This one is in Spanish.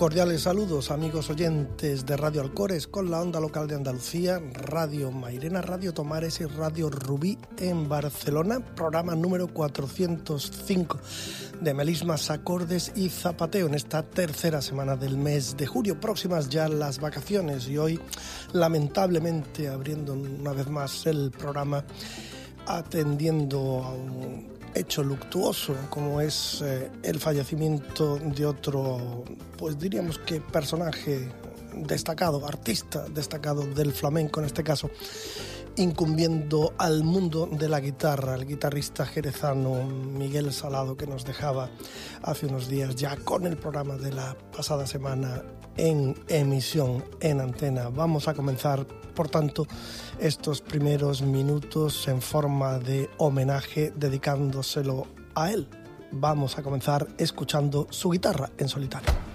Cordiales saludos, amigos oyentes de Radio Alcores, con la onda local de Andalucía, Radio Mairena, Radio Tomares y Radio Rubí en Barcelona, programa número 405 de melismas, acordes y zapateo en esta tercera semana del mes de julio, próximas ya las vacaciones, y hoy lamentablemente abriendo una vez más el programa atendiendo a un hecho luctuoso como es el fallecimiento de otro, pues diríamos que personaje destacado, artista destacado del flamenco, en este caso incumbiendo al mundo de la guitarra, el guitarrista jerezano Miguel Salado, que nos dejaba hace unos días ya con el programa de la pasada semana en emisión en antena. Vamos a comenzar, por tanto, estos primeros minutos en forma de homenaje dedicándoselo a él. Vamos a comenzar escuchando su guitarra en solitario.